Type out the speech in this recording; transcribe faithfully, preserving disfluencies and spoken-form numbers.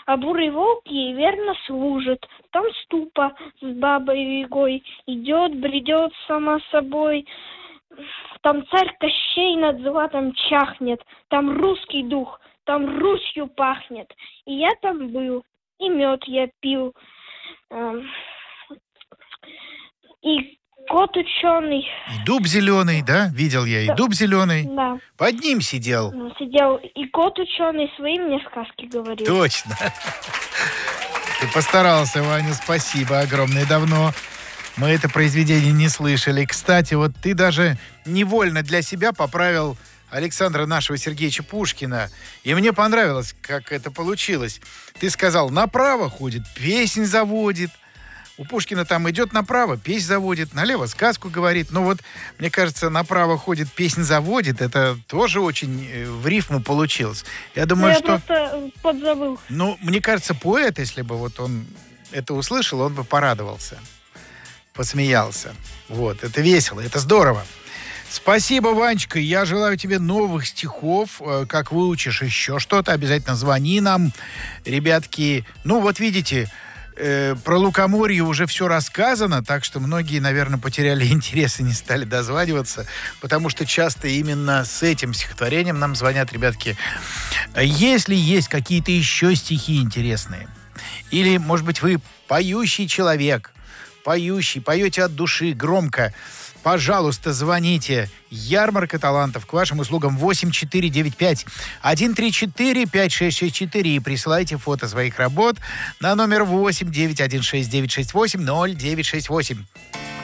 а бурый волк ей верно служит. Там ступа с бабой Ягой идет, бредет сама собой. Там царь Кощей над златом чахнет, там русский дух, там Русью пахнет. И я там был, и мед я пил, э, и кот ученый. И дуб зеленый, да? Видел я, и Да. дуб зеленый. Да. Под ним сидел. Сидел, и кот ученый свои мне сказки говорил. Точно. Ты постарался, Ваня, спасибо огромное. Давно мы это произведение не слышали. Кстати, вот ты даже невольно для себя поправил Александра нашего Сергеевича Пушкина. И мне понравилось, как это получилось. Ты сказал, направо ходит, песнь заводит. У Пушкина там идет направо, песнь заводит, налево сказку говорит. Но вот, мне кажется, направо ходит, песнь заводит. Это тоже очень э, в рифму получилось. Я думаю, я что... просто подзабыл. Ну, мне кажется, поэт, если бы вот он это услышал, он бы порадовался, посмеялся. Вот, это весело, это здорово. Спасибо, Ванечка. Я желаю тебе новых стихов. Как выучишь еще что-то, обязательно звони нам, ребятки. Ну, вот видите, э, про лукоморье уже все рассказано, так что многие, наверное, потеряли интерес и не стали дозваниваться, потому что часто именно с этим стихотворением нам звонят ребятки. Если есть какие-то еще стихи интересные, или, может быть, вы поющий человек, поющий, поете от души, громко, пожалуйста, звоните. Ярмарка талантов к вашим услугам восемь четыре девять пять один три четыре пять шесть шесть четыре и присылайте фото своих работ на номер восемь девять один шесть девять шесть восемь ноль девять шесть восемь.